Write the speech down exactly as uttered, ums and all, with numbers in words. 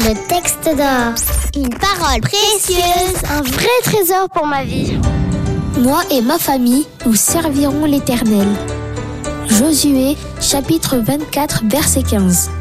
Le texte d'or. Une parole précieuse. Un vrai trésor pour ma vie. Moi et ma famille, nous servirons l'Éternel. Josué, chapitre vingt-quatre, verset quinze.